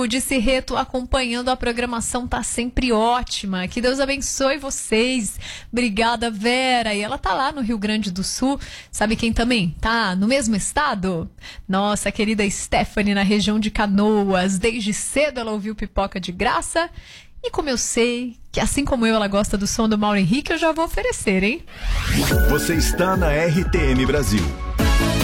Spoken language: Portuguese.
de Cerreto acompanhando a programação, tá sempre ótima. Que Deus abençoe vocês. Obrigada, Vera. E ela tá lá no Rio Grande do Sul. Sabe quem também tá no mesmo estado? Nossa querida Stephanie, na região de Canoas. Desde cedo ela ouviu Pipoca de Graça. E como eu sei que, assim como ela gosta do som do Mauro Henrique, eu já vou oferecer, hein? Você está na RTM Brasil.